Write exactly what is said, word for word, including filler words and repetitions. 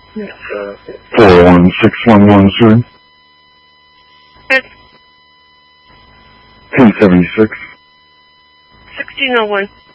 four one six one one, sir. It's ten seventy-six. sixteen oh one.